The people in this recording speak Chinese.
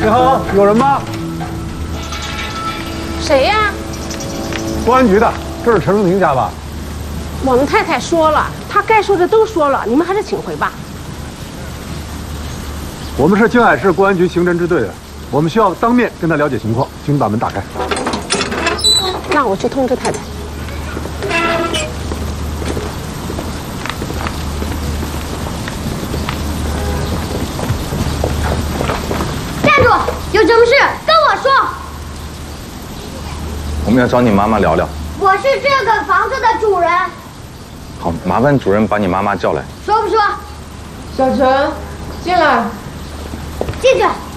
你好，有人吗？ 谁呀？ 公安局的，这是陈荣婷家吧？ 我们太太说了，她该说的都说了，你们还是请回吧。 我们是静海市公安局刑侦支队的，我们需要当面跟他了解情况，请你把门打开。 那我去通知太太。 站住！有什么事跟我说。 我们要找你妈妈聊聊。 我是这个房子的主人。 好，麻烦主任把你妈妈叫来。 说不说？ 小陈，进来。 进去。